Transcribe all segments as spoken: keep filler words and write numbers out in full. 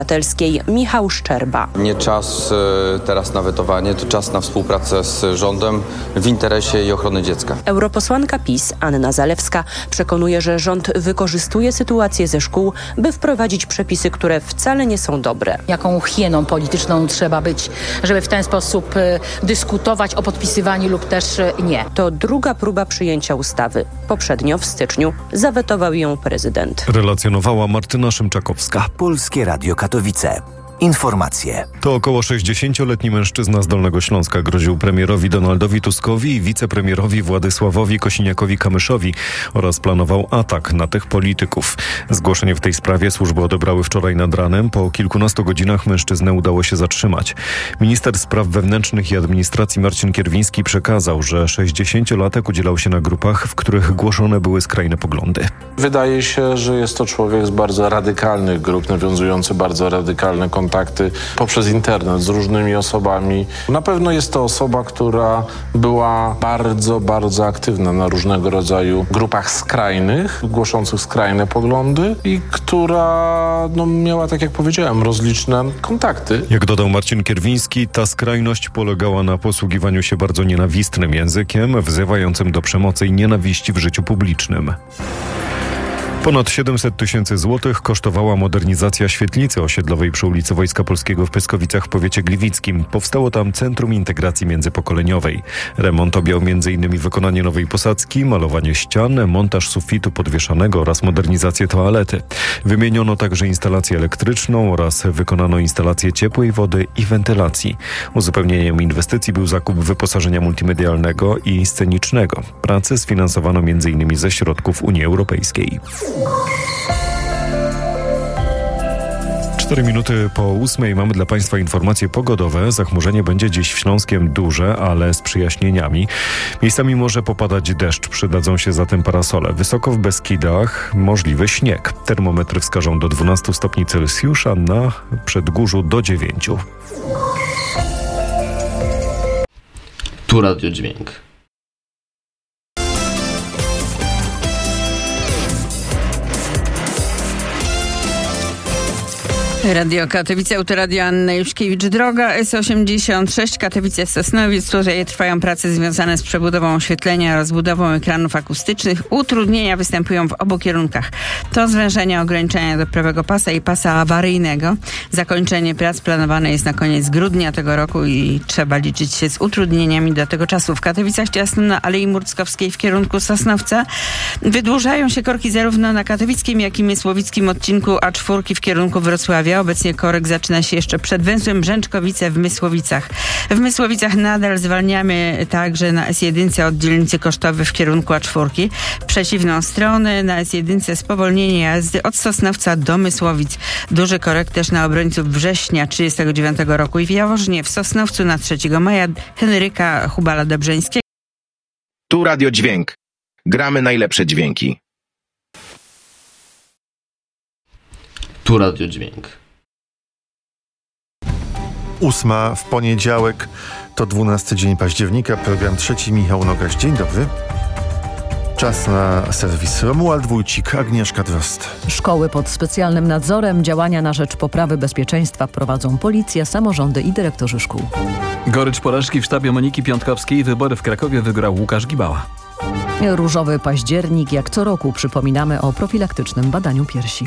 Obywatelskiej Michał Szczerba. Nie czas y, teraz na wetowanie, to czas na współpracę z rządem w interesie i ochrony dziecka. Europosłanka PiS Anna Zalewska przekonuje, że rząd wykorzystuje sytuację ze szkół, by wprowadzić przepisy, które wcale nie są dobre. Jaką hieną polityczną trzeba być, żeby w ten sposób y, dyskutować o podpisywaniu lub też y, nie. To druga próba przyjęcia ustawy. Poprzednio w styczniu zawetował ją prezydent. Relacjonowała Martyna Szymczakowska. Polskie Radio Katowice. Informacje. To około sześćdziesięcioletni mężczyzna z Dolnego Śląska groził premierowi Donaldowi Tuskowi i wicepremierowi Władysławowi Kosiniakowi-Kamyszowi oraz planował atak na tych polityków. Zgłoszenie w tej sprawie służby odebrały wczoraj nad ranem. Po kilkunastu godzinach mężczyznę udało się zatrzymać. Minister Spraw Wewnętrznych i Administracji Marcin Kierwiński przekazał, że sześćdziesięciolatek udzielał się na grupach, w których głoszone były skrajne poglądy. Wydaje się, że jest to człowiek z bardzo radykalnych grup, nawiązujący bardzo radykalne kontakty kontakty poprzez internet z różnymi osobami. Na pewno jest to osoba, która była bardzo, bardzo aktywna na różnego rodzaju grupach skrajnych, głoszących skrajne poglądy i która no, miała, tak jak powiedziałem, rozliczne kontakty. Jak dodał Marcin Kierwiński, ta skrajność polegała na posługiwaniu się bardzo nienawistnym językiem, wzywającym do przemocy i nienawiści w życiu publicznym. Ponad siedemset tysięcy złotych kosztowała modernizacja świetlicy osiedlowej przy ulicy Wojska Polskiego w Pyskowicach w powiecie gliwickim. Powstało tam Centrum Integracji Międzypokoleniowej. Remont objął m in wykonanie nowej posadzki, malowanie ścian, montaż sufitu podwieszanego oraz modernizację toalety. Wymieniono także instalację elektryczną oraz wykonano instalację ciepłej wody i wentylacji. Uzupełnieniem inwestycji był zakup wyposażenia multimedialnego i scenicznego. Prace sfinansowano m in ze środków Unii Europejskiej. Cztery minuty po ósmej mamy dla Państwa informacje pogodowe. Zachmurzenie będzie dziś w Śląskiem duże, ale z przyjaśnieniami. Miejscami może popadać deszcz, przydadzą się zatem parasole. Wysoko w Beskidach możliwy śnieg. Termometry wskażą do dwunastu stopni Celsjusza, na Przedgórzu do dziewięciu. Tu Radio Dźwięk. Radio Katowice, Autoradio Anna Juszkiewicz-Droga, S osiemdziesiąt sześć, Katowice-Sosnowiec. Tutaj trwają prace związane z przebudową oświetlenia, rozbudową ekranów akustycznych. Utrudnienia występują w obu kierunkach. To zwężenie ograniczenia do prawego pasa i pasa awaryjnego. Zakończenie prac planowane jest na koniec grudnia tego roku i trzeba liczyć się z utrudnieniami do tego czasu. W Katowicach ciasno na Alei Murckowskiej w kierunku Sosnowca. Wydłużają się korki zarówno na katowickim, jak i mysłowickim odcinku A cztery w kierunku Wrocławia. Obecnie korek zaczyna się jeszcze przed węzłem Brzęczkowice w Mysłowicach. W Mysłowicach nadal zwalniamy także na S jeden od dzielnicy Kosztowy w kierunku A cztery. W przeciwną stronę na S jeden spowolnienie jazdy od Sosnowca do Mysłowic. Duży korek też na obrońców września trzydziestego dziewiątego roku i w Jaworznie w Sosnowcu na trzeciego maja Henryka Hubala-Dobrzeńskiego. Tu Radio Dźwięk. Gramy najlepsze dźwięki. Tu Radio Dźwięk. Ósma w poniedziałek, to dwunasty dzień października, program trzeci, Michał Nogaś. Dzień dobry. Czas na serwis. Romuald Wójcik, Agnieszka Drozd. Szkoły pod specjalnym nadzorem, działania na rzecz poprawy bezpieczeństwa prowadzą policja, samorządy i dyrektorzy szkół. Gorycz porażki w sztabie Moniki Piątkowskiej, wybory w Krakowie wygrał Łukasz Gibała. Różowy październik, jak co roku przypominamy o profilaktycznym badaniu piersi.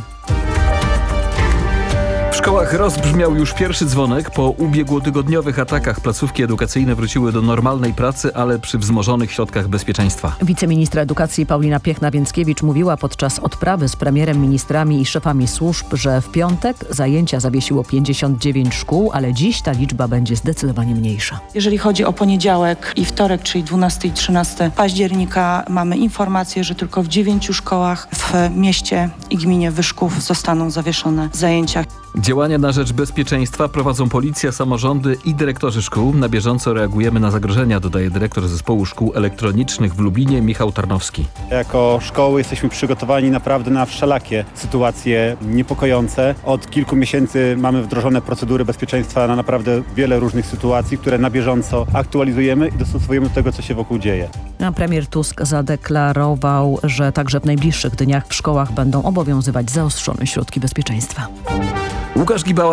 W szkołach rozbrzmiał już pierwszy dzwonek. Po ubiegłotygodniowych atakach placówki edukacyjne wróciły do normalnej pracy, ale przy wzmożonych środkach bezpieczeństwa. Wiceministra edukacji Paulina Piechna-Więckiewicz mówiła podczas odprawy z premierem, ministrami i szefami służb, że w piątek zajęcia zawiesiło pięćdziesiąt dziewięć szkół, ale dziś ta liczba będzie zdecydowanie mniejsza. Jeżeli chodzi o poniedziałek i wtorek, czyli dwunastego i trzynastego października, mamy informację, że tylko w dziewięciu szkołach w mieście i gminie Wyszków zostaną zawieszone zajęcia. Działania na rzecz bezpieczeństwa prowadzą policja, samorządy i dyrektorzy szkół. Na bieżąco reagujemy na zagrożenia, dodaje dyrektor zespołu szkół elektronicznych w Lublinie Michał Tarnowski. Jako szkoły jesteśmy przygotowani naprawdę na wszelakie sytuacje niepokojące. Od kilku miesięcy mamy wdrożone procedury bezpieczeństwa na naprawdę wiele różnych sytuacji, które na bieżąco aktualizujemy i dostosowujemy do tego, co się wokół dzieje. A premier Tusk zadeklarował, że także w najbliższych dniach w szkołach będą obowiązywać zaostrzone środki bezpieczeństwa. Łukasz Gibała.